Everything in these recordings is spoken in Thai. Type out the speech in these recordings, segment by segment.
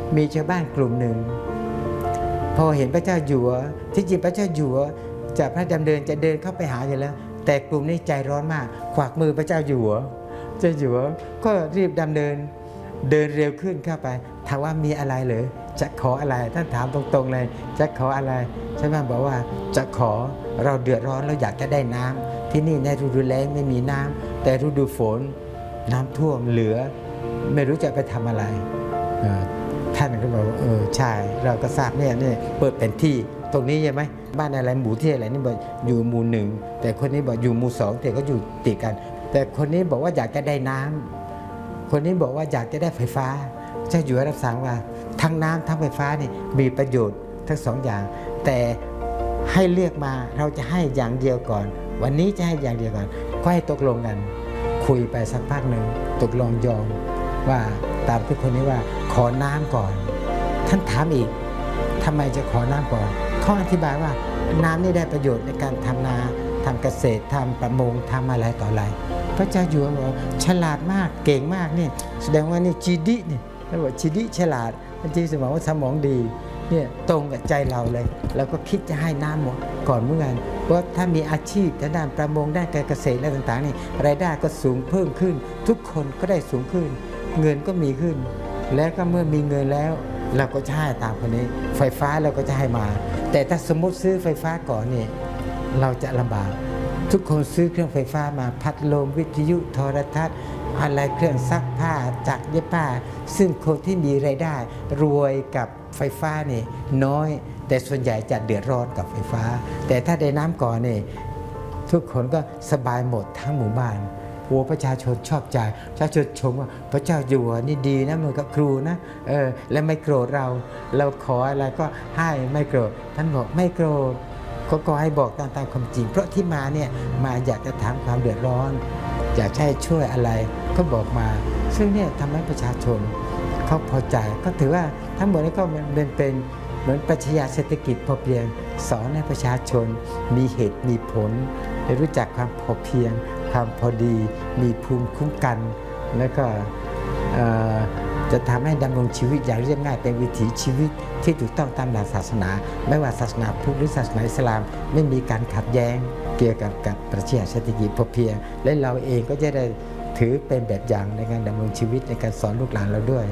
มีชาวบ้านกลุ่มหนึ่งพอเห็นพระเจ้าอยู่หัวที่จริงพระเจ้าอยู่หัวจากพระดำเนินจะเดินเข้าไปหาอยู่แล้วแต่กลุ่มนี้ใจร้อนมากขวากมือพระเจ้าอยู่หัวเจ้าอยู่หัวก็รีบดำเนินเดินเร็วขึ้นเข้าไปถามว่ามีอะไรเหรอจะขออะไรท่านถามตรงๆเลยจะขออะไรชาวบ้านบอกว่าจะขอเราเดือดร้อนเราอยากจะได้น้ำที่นี่ในฤดูแล้งไม่มีน้ำแต่ฤดูฝนน้ำท่วมเหลือไม่รู้จะไปทำอะไรท่านก็บอกใช่เราก็ทราบเนี่ยเปิดเป็นที่ตรงนี้ใช่ไหมบ้านอะไรหมู่ที่อะไรนี่บอกอยู่หมู่หนึ่งแต่คนนี้บอกอยู่หมู่สองแต่ก็อยู่ติดกันแต่คนนี้บอกว่าอยากจะได้น้ำคนนี้บอกว่าอยากจะได้ไฟฟ้าเจ้าอยู่หัวรับสั่งว่าทั้งน้ำทั้งไฟฟ้านี่มีประโยชน์ทั้งสองอย่างแต่ให้เลือกมาเราจะให้อย่างเดียวก่อนวันนี้จะให้อย่างเดียวก่อนก็ให้ตกลงกันคุยไปสักพักหนึ่งตกลงยอมว่าตามที่คนนี้ว่าขอน้ำก่อนท่านถามอีกทำไมจะขอน้ำก่อนเขาอธิบายว่าน้ำนี่ได้ประโยชน์ในการทำนาทำเกษตรทำประมงทำอะไรต่ออะไรพระเจ้าอยู่หัวบอกฉลาดมากเก่งมากนี่แสดงว่านี่จีดินี่ท่านบอกจีดิฉลาดจริงๆสมองว่าสมองดีเนี่ยตรงกับใจเราเลยแล้วก็คิดจะให้น้ำหมดก่อนเมื่อไงเพราะถ้ามีอาชีพด้านประมงด้านการเกษตรและต่างๆนี่รายได้ก็สูงเพิ่มขึ้นทุกคนก็ได้สูงขึ้นเงินก็มีขึ้นแล้วก็เมื่อมีเงินแล้วเราก็จะให้ตามคนนี้ไฟฟ้าเราก็จะให้มาแต่ถ้าสมมติซื้อไฟฟ้าก่อนนี่เราจะลำบากทุกคนซื้อเครื่องไฟฟ้ามาพัดลมวิทยุโทรทัศน์อะไรเครื่องซักผ้าจักรเย็บผ้าซึ่งคนที่มีรายได้รวยกับไฟฟ้านี่น้อยแต่ส่วนใหญ่จะเดือดร้อนกับไฟฟ้าแต่ถ้าได้น้ำก่อนนี่ทุกคนก็สบายหมดทั้งหมู่บ้านประชาชนชอบใจประชาชนชมว่าพระเจ้าอยู่หัวนี่ดีนะเหมือนกับครูนะและไม่โกรธเราขออะไรก็ให้ไม่โกรธท่านบอกไม่โกรธก็ให้บอกตามความจริงเพราะที่มาเนี่ยมาอยากจะถามความเดือดร้อนอยากให้ช่วยอะไรก็บอกมาซึ่งเนี่ยทำให้ประชาชนเขาพอใจก็ถือว่าทั้งหมดนี้ก็เป็นเหมือนปรัชญาเศรษฐกิจพอเพียงสอนให้ประชาชนมีเหตุมีผลรู้จักความพอเพียงความพอดีมีภูมิคุ้มกันแล้วก็จะทำให้ดำรงชีวิตอย่างเรียบง่ายเป็นวิถีชีวิตที่ถูกต้องตามหลักศาสนาไม่ว่าศาสนาพุทธหรือศาสนาอิสลามไม่มีการขัดแย้งเกี่ยวกับปรัชญาเศรษฐกิจพอเพียงและเราเองก็จะได้ถือเป็นแบบอย่างในการดำรงชีวิตในการสอนลูกหลานเราด้วย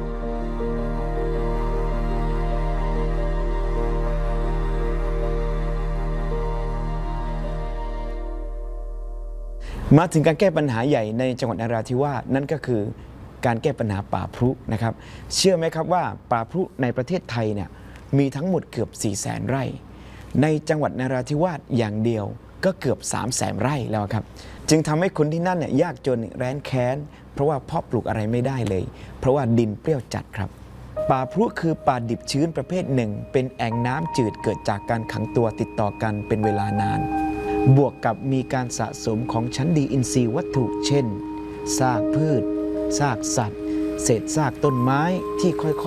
มาถึงการแก้ปัญหาใหญ่ในจังหวัดนราธิวาสนั่นก็คือการแก้ปัญหาป่าพรุนะครับเชื่อไหมครับว่าป่าพรุในประเทศไทยเนี่ยมีทั้งหมดเกือบ 400,000 ไร่ในจังหวัดนราธิวาสอย่างเดียวก็เกือบ 300,000 ไร่แล้วครับจึงทำให้คนที่นั่นเนี่ยยากจนแร้นแค้นเพราะว่าเพาะปลูกอะไรไม่ได้เลยเพราะว่าดินเปรี้ยวจัดครับป่าพรุคือป่าดิบชื้นประเภทหนึ่งเป็นแอ่งน้ำจืดเกิดจากการขังตัวติดต่อกันเป็นเวลานานบวกกับมีการสะสมของชั้นดีอินทรีย์วัตถุเช่นซากพืชซากสัตว์เศษซากต้นไม้ที่ค่อย